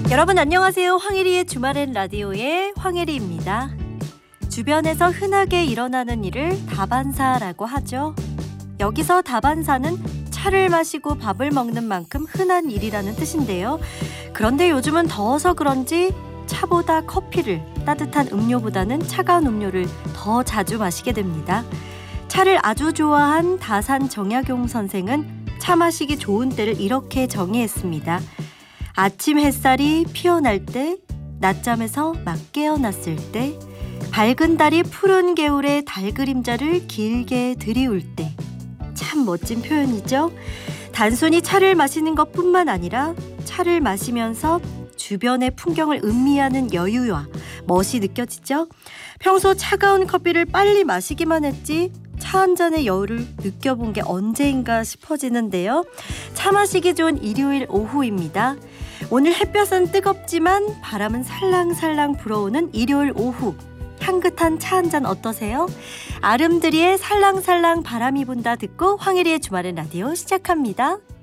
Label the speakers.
Speaker 1: 여러분 안녕하세요. 황혜리의 주말엔 라디오의 황혜리입니다. 주변에서 흔하게 일어나는 일을 다반사라고 하죠. 여기서 다반사는 차를 마시고 밥을 먹는 만큼 흔한 일이라는 뜻인데요. 그런데 요즘은 더워서 그런지 차보다 커피를, 따뜻한 음료보다는 차가운 음료를 더 자주 마시게 됩니다. 차를 아주 좋아한 다산 정약용 선생은 차 마시기 좋은 때를 이렇게 정의했습니다. 아침 햇살이 피어날 때, 낮잠에서 막 깨어났을 때, 밝은 달이 푸른 개울의 달 그림자를 길게 들이울 때. 참 멋진 표현이죠? 단순히 차를 마시는 것뿐만 아니라 차를 마시면서 주변의 풍경을 음미하는 여유와 멋이 느껴지죠? 평소 차가운 커피를 빨리 마시기만 했지 차 한 잔의 여유를 느껴본 게 언제인가 싶어지는데요. 차 마시기 좋은 일요일 오후입니다. 오늘 햇볕은 뜨겁지만 바람은 살랑살랑 불어오는 일요일 오후. 향긋한 차 한 잔 어떠세요? 아름드리의 살랑살랑 바람이 분다 듣고 황혜리의 주말엔 라디오 시작합니다.